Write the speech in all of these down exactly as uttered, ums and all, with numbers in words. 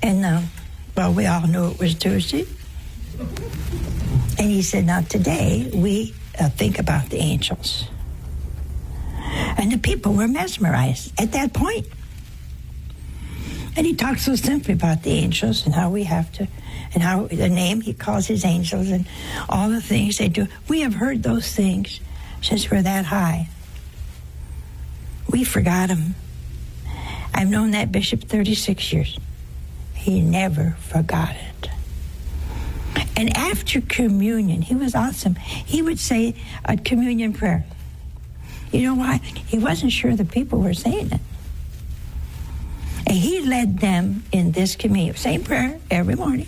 And, uh, well, we all knew it was Tuesday. And he said, now today we uh, think about the angels. And the people were mesmerized at that point. And he talked so simply about the angels and how we have to, and how the name he calls his angels and all the things they do. We have heard those things since we're that high. We forgot them. I've known that bishop thirty-six years. He never forgot it. And after communion, he was awesome. He would say a communion prayer. You know why? He wasn't sure the people were saying it. And he led them in this communion. Same prayer every morning.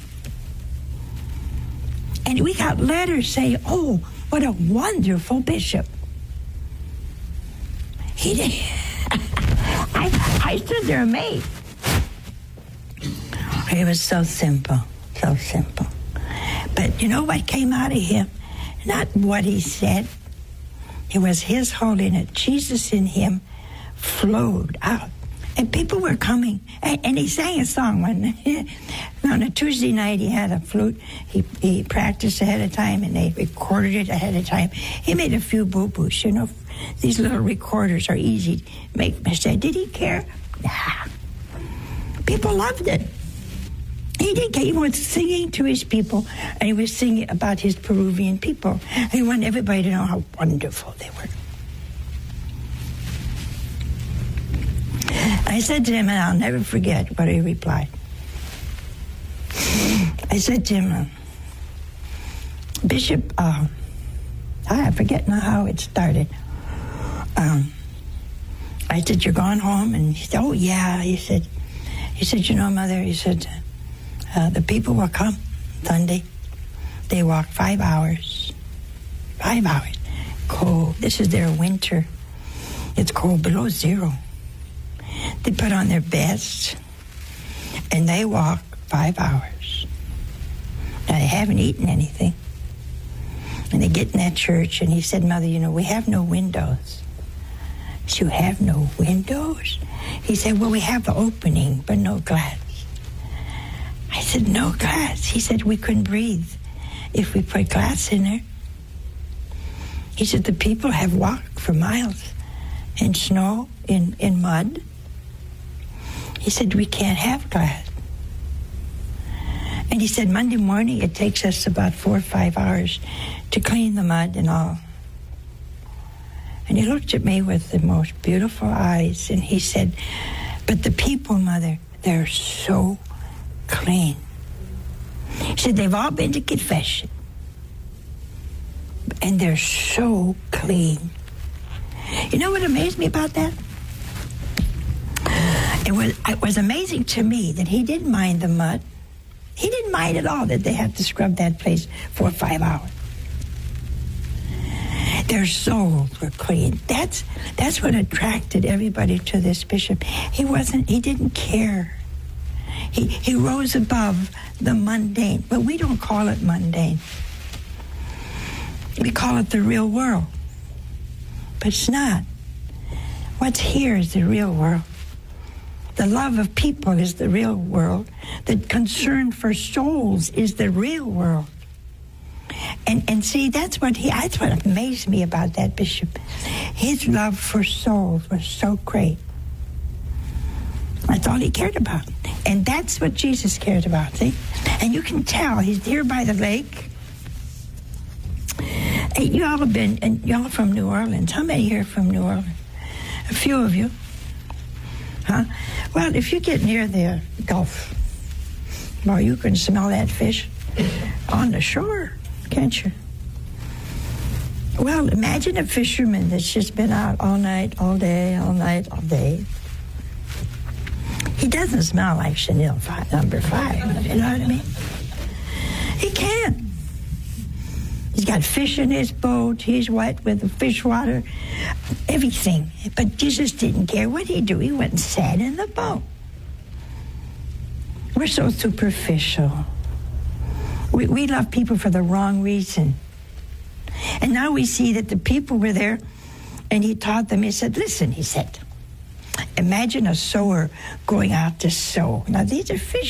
And we got letters saying, oh, what a wonderful bishop. He did. I, I stood there amazed. It was so simple, so simple. But you know what came out of him? Not what he said. It was his holiness. Jesus in him flowed out. And people were coming. And, and he sang a song. One, on a Tuesday night, he had a flute. He, he practiced ahead of time, and they recorded it ahead of time. He made a few boo-boos. You know, these little recorders are easy to make mistakes. Did he care? Nah. People loved it. He did care. He was singing to his people, and he was singing about his Peruvian people. And he wanted everybody to know how wonderful they were. I said to him, and I'll never forget what he replied. I said to him, Bishop, uh, I forget now how it started. Um, I said, you're going home? And he said, oh, yeah. He said, he said, you know, Mother, he said, uh, the people will come Sunday. They walk five hours. Five hours. Cold. This is their winter. It's cold, below zero. They put on their best, and they walk five hours. Now, they haven't eaten anything. And they get in that church, and he said, Mother, you know, we have no windows. You have no windows? He said, well, we have the opening, but no glass. I said, no glass. He said, we couldn't breathe if we put glass in there. He said, the people have walked for miles in snow, in, in mud. He said, we can't have glass. And he said, Monday morning, it takes us about four or five hours to clean the mud and all. And he looked at me with the most beautiful eyes, and he said, but the people, Mother, they're so clean. He said, they've all been to confession, and they're so clean. You know what amazed me about that? It was, it was amazing to me that he didn't mind the mud. He didn't mind at all that they had to scrub that place for five hours. Their souls were clean. That's that's what attracted everybody to this bishop. He wasn't, he didn't care. He he rose above the mundane. But we don't call it mundane. We call it the real world. But it's not. What's here is the real world. The love of people is the real world. The concern for souls is the real world. And and see, that's what he that's what amazed me about that bishop. His love for souls was so great. That's all he cared about. And that's what Jesus cared about, see? And you can tell he's here by the lake. Hey, you all have been, and y'all are from New Orleans. How many here are from New Orleans? A few of you. Huh? Well, if you get near the Gulf, well, you can smell that fish on the shore, can't you? Well, imagine a fisherman that's just been out all night, all day, all night, all day. He doesn't smell like Chanel five, number five, you know what I mean? He can't. He's got fish in his boat. He's wet with the fish water, everything. But Jesus didn't care. What did he do? He went and sat in the boat. We're so superficial. We, we love people for the wrong reason. And now we see that the people were there, and he taught them. He said, listen, he said, imagine a sower going out to sow. Now, these are fish.